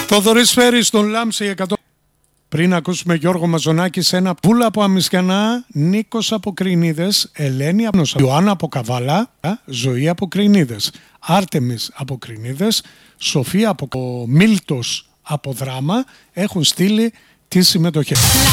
Θοδωρής Φέρης στον Λάμψη 100. Πριν ακούσουμε Γιώργο Μαζονάκη σε ένα Βούλα από Αμισιανά, Νίκος από Κρινίδες, Ελένη από Ιωάννα από Καβάλα, Ζωή από Κρινίδες, Άρτεμις από Κρινίδες, Σοφία από Μίλτος από Δράμα έχουν στείλει τις συμμετοχές.